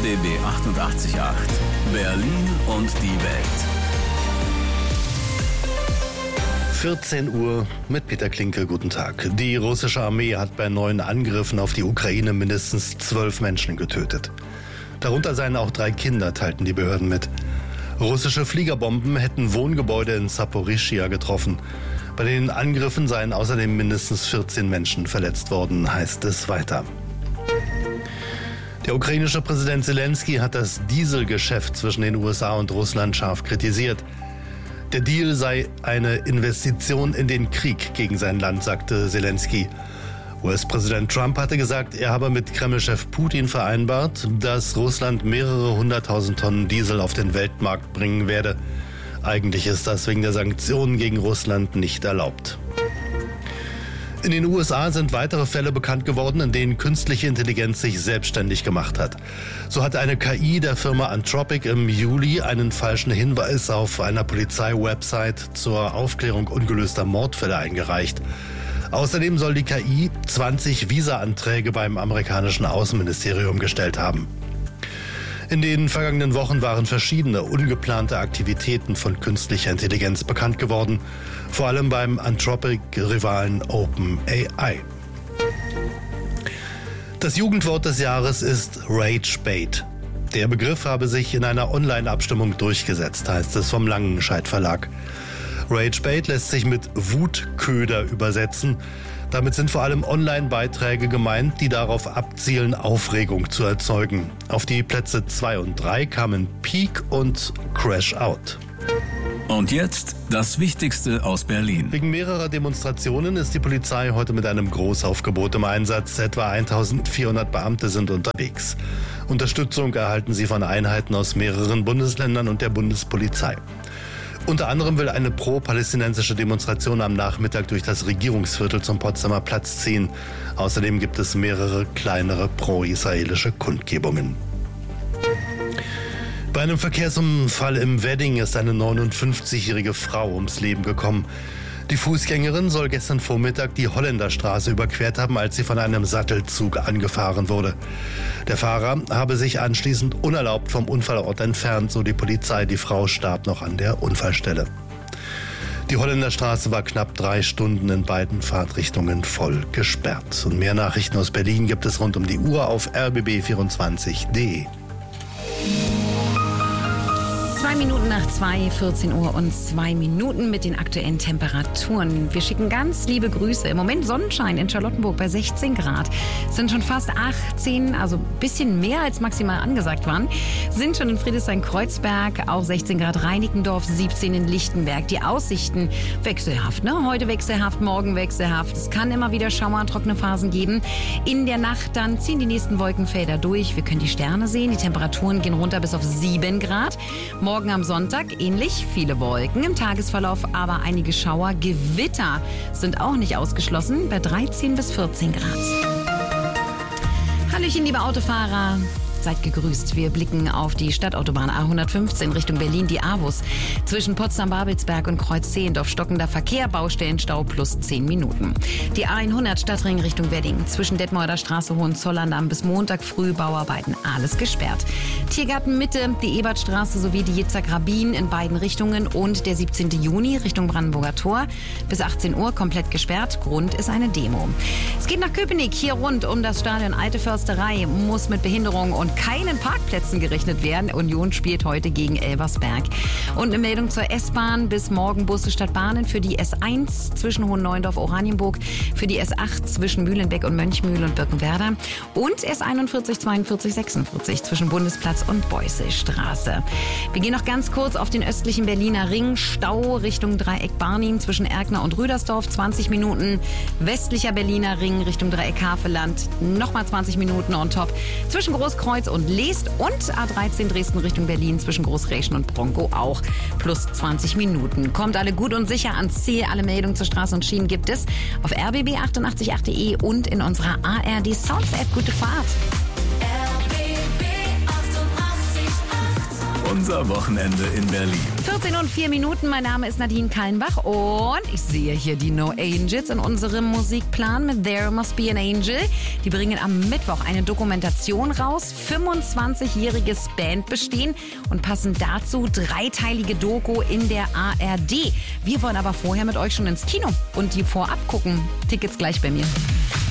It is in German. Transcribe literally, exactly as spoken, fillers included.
B B achtundachtzig Komma acht. Berlin und die Welt. vierzehn Uhr mit Peter Klinke, guten Tag. Die russische Armee hat bei neuen Angriffen auf die Ukraine mindestens zwölf Menschen getötet. Darunter seien auch drei Kinder, teilten die Behörden mit. Russische Fliegerbomben hätten Wohngebäude in Saporischschja getroffen. Bei den Angriffen seien außerdem mindestens vierzehn Menschen verletzt worden, heißt es weiter. Der ukrainische Präsident Zelensky hat das Dieselgeschäft zwischen den U S A und Russland scharf kritisiert. Der Deal sei eine Investition in den Krieg gegen sein Land, sagte Zelensky. U S-Präsident Trump hatte gesagt, er habe mit Kreml-Chef Putin vereinbart, dass Russland mehrere hunderttausend Tonnen Diesel auf den Weltmarkt bringen werde. Eigentlich ist das wegen der Sanktionen gegen Russland nicht erlaubt. In den U S A sind weitere Fälle bekannt geworden, in denen künstliche Intelligenz sich selbstständig gemacht hat. So hat eine K I der Firma Anthropic im Juli einen falschen Hinweis auf einer Polizei-Website zur Aufklärung ungelöster Mordfälle eingereicht. Außerdem soll die K I zwanzig Visa-Anträge beim amerikanischen Außenministerium gestellt haben. In den vergangenen Wochen waren verschiedene ungeplante Aktivitäten von künstlicher Intelligenz bekannt geworden, vor allem beim Anthropic-Rivalen OpenAI. Das Jugendwort des Jahres ist Ragebait. Der Begriff habe sich in einer Online-Abstimmung durchgesetzt, heißt es vom Langenscheidt Verlag. Ragebait lässt sich mit Wutköder übersetzen. Damit sind vor allem Online-Beiträge gemeint, die darauf abzielen, Aufregung zu erzeugen. Auf die Plätze zwei und drei kamen Peak und Crash Out. Und jetzt das Wichtigste aus Berlin. Wegen mehrerer Demonstrationen ist die Polizei heute mit einem Großaufgebot im Einsatz. Etwa eintausendvierhundert Beamte sind unterwegs. Unterstützung erhalten sie von Einheiten aus mehreren Bundesländern und der Bundespolizei. Unter anderem will eine pro-palästinensische Demonstration am Nachmittag durch das Regierungsviertel zum Potsdamer Platz ziehen. Außerdem gibt es mehrere kleinere pro-israelische Kundgebungen. Bei einem Verkehrsunfall im Wedding ist eine neunundfünfzigjährige Frau ums Leben gekommen. Die Fußgängerin soll gestern Vormittag die Holländerstraße überquert haben, als sie von einem Sattelzug angefahren wurde. Der Fahrer habe sich anschließend unerlaubt vom Unfallort entfernt, so die Polizei. Die Frau starb noch an der Unfallstelle. Die Holländerstraße war knapp drei Stunden in beiden Fahrtrichtungen voll gesperrt. Und mehr Nachrichten aus Berlin gibt es rund um die Uhr auf r b b vierundzwanzig punkt d e. Zwei Minuten nach zwei, vierzehn Uhr und zwei Minuten mit den aktuellen Temperaturen. Wir schicken ganz liebe Grüße. Im Moment Sonnenschein in Charlottenburg bei sechzehn Grad. Es sind schon fast achtzehn, also ein bisschen mehr als maximal angesagt waren. Sind schon in Friedrichshain-Kreuzberg, auch sechzehn Grad Reinickendorf, siebzehn in Lichtenberg. Die Aussichten wechselhaft, ne? Heute wechselhaft, morgen wechselhaft. Es kann immer wieder Schauer, trockene Phasen geben. In der Nacht dann ziehen die nächsten Wolkenfelder durch. Wir können die Sterne sehen. Die Temperaturen gehen runter bis auf sieben Grad. Morgen am Sonntag ähnlich, viele Wolken im Tagesverlauf, aber einige Schauer. Gewitter sind auch nicht ausgeschlossen bei dreizehn bis vierzehn Grad. Hallöchen, liebe Autofahrer. Seid gegrüßt. Wir blicken auf die Stadtautobahn A hundertfünfzehn Richtung Berlin, die A W U S. Zwischen Potsdam-Babelsberg und Kreuz Zehlendorf stockender Verkehr, Baustellenstau plus zehn Minuten. Die A hundert Stadtring Richtung Wedding. Zwischen Detmolder Straße, Hohenzollern bis Montag früh Bauarbeiten. Alles gesperrt. Tiergarten Mitte, die Ebertstraße sowie die Yitzhak-Rabin in beiden Richtungen und der siebzehnte Juni Richtung Brandenburger Tor. Bis achtzehn Uhr komplett gesperrt. Grund ist eine Demo. Es geht nach Köpenick. Hier rund um das Stadion Alte Försterei muss mit Behinderung und keinen Parkplätzen gerechnet werden. Union spielt heute gegen Elversberg. Und eine Meldung zur S-Bahn. Bis morgen Busse statt Bahnen für die S eins zwischen Hohenneuendorf-Oranienburg, für die S acht zwischen Mühlenbeck und Mönchmühl und Birkenwerder und S einundvierzig, zweiundvierzig, sechsundvierzig zwischen Bundesplatz und Beuselstraße. Wir gehen noch ganz kurz auf den östlichen Berliner Ring. Stau Richtung Dreieck Barnim zwischen Erkner und Rüdersdorf, zwanzig Minuten. Westlicher Berliner Ring Richtung Dreieck Havelland, nochmal zwanzig Minuten on top. Zwischen Großkreuz und Leest und A dreizehn Dresden Richtung Berlin zwischen Großräschen und Bronkow auch plus zwanzig Minuten. Kommt alle gut und sicher ans Ziel. Alle Meldungen zur Straße und Schienen gibt es auf r b b achtundachtzig punkt acht punkt d e und in unserer A R D Sounds App. Gute Fahrt! R B B achtundachtzig Komma acht. Unser Wochenende in Berlin. vierzehn und vier Minuten, mein Name ist Nadine Kallenbach und ich sehe hier die No Angels in unserem Musikplan mit There Must Be an Angel. Die bringen am Mittwoch eine Dokumentation raus, fünfundzwanzigjähriges Bandbestehen und passen dazu dreiteilige Doku in der A R D. Wir wollen aber vorher mit euch schon ins Kino und die vorab gucken. Tickets gleich bei mir.